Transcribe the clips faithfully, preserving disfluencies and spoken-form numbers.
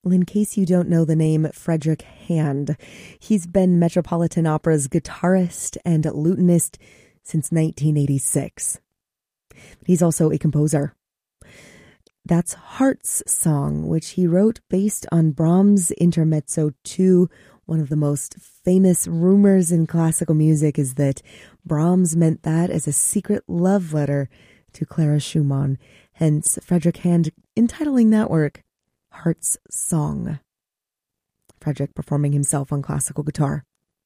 Well, in case you don't know the name Frederick Hand, he's been Metropolitan Opera's guitarist and lutenist since nineteen eighty-six. He's also a composer. That's Heart's Song, which he wrote based on Brahms' Intermezzo two. One of the most famous rumors in classical music is that Brahms meant that as a secret love letter to Clara Schumann. Hence, Frederick Hand entitling that work Heart's Song. Frederick performing himself on classical guitar.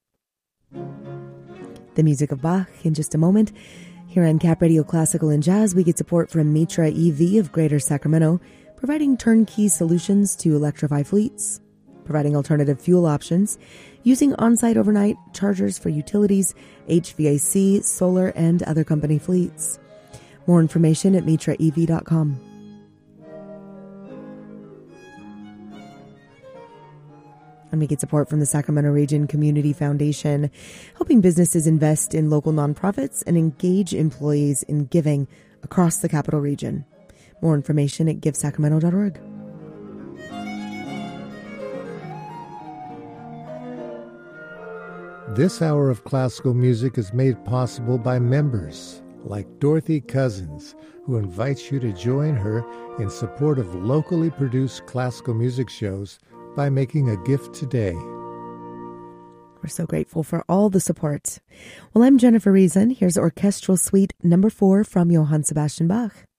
The music of Bach in just a moment. Here on Cap Radio Classical and Jazz, we get support from Mitra E V of Greater Sacramento, providing turnkey solutions to electrify fleets, providing alternative fuel options, using on-site overnight chargers for utilities, H V A C, solar, and other company fleets. More information at mitra e v dot com. And we get support from the Sacramento Region Community Foundation, helping businesses invest in local nonprofits and engage employees in giving across the Capital Region. More information at give sacramento dot org. This hour of classical music is made possible by members like Dorothy Cousins, who invites you to join her in support of locally produced classical music shows by making a gift today. We're so grateful for all the support. Well, I'm Jennifer Reason. Here's Orchestral Suite number four from Johann Sebastian Bach.